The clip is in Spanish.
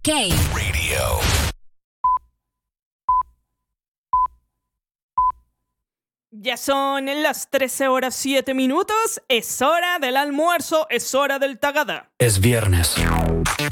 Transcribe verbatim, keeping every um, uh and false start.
Ok. Radio. Ya son las trece horas siete minutos. Es hora del almuerzo, es hora del tagada. Es viernes.